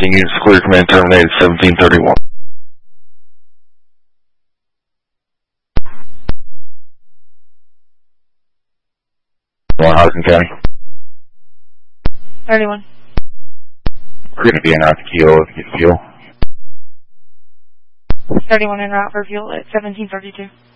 Houston, units clear, command terminated 1731. Hudson County. 31. We're going to be en route to Kilo to get fuel. 31 en route for fuel at 1732.